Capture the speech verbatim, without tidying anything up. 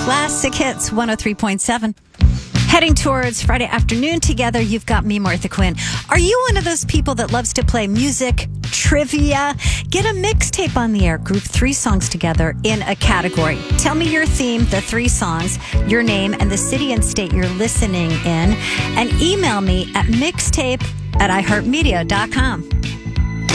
Classic Hits one oh three point seven. Heading towards Friday afternoon together, you've got me, Martha Quinn. Are you one of those people that loves to play music trivia? Get a mixtape on the air. Group three songs together in a category. Tell me your theme, the three songs, your name, and the city and state you're listening in. And email me at mixtape at iheartmedia dot com.